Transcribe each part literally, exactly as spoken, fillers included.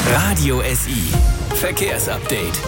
Radio S I. Verkehrsupdate.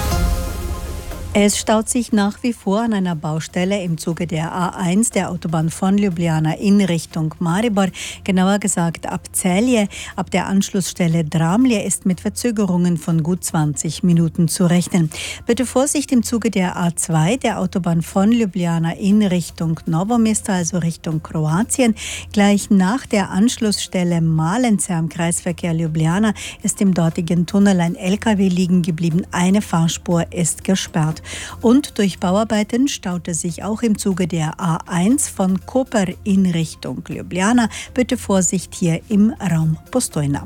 Es staut sich nach wie vor an einer Baustelle im Zuge der A eins der Autobahn von Ljubljana in Richtung Maribor, genauer gesagt ab Celje. Ab der Anschlussstelle Dramlje ist mit Verzögerungen von gut zwanzig Minuten zu rechnen. Bitte Vorsicht im Zuge der A zwei der Autobahn von Ljubljana in Richtung Novo Mesto, also Richtung Kroatien. Gleich nach der Anschlussstelle Malenzer am Kreisverkehr Ljubljana ist im dortigen Tunnel ein L K W liegen geblieben. Eine Fahrspur ist gesperrt. Und durch Bauarbeiten staute sich auch im Zuge der A eins von Koper in Richtung Ljubljana. Bitte Vorsicht hier im Raum Postojna.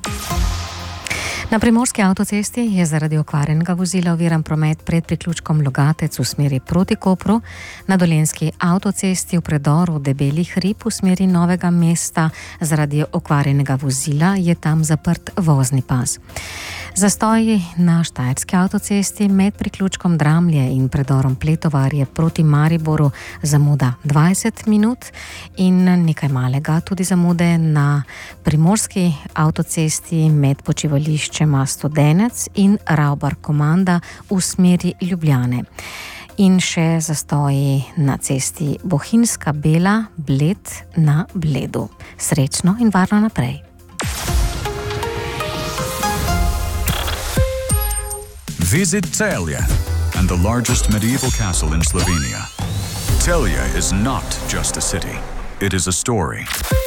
Na primorski avtocesti je zaradi okvarjenega vozila oviran promet pred priključkom Logatec v smeri proti Kopru, na dolenjski avtocesti v predoru Debeli hrib v smeri Novega mesta zaradi okvarjenega vozila je tam zaprt vozni pas. Zastoji na štajerski avtocesti med priključkom Dramlje in predorom Pletovarje proti Mariboru zamuda dvajset minut in nekaj malega tudi zamude na primorski avtocesti med počivališčema Studenec in Ravbar Komanda v smeri Ljubljane. In še zastoji na cesti Bohinjska Bela, Bled na Bledu. Srečno in varno naprej. Visit Celje and the largest medieval castle in Slovenia. Celje is not just a city, it is a story.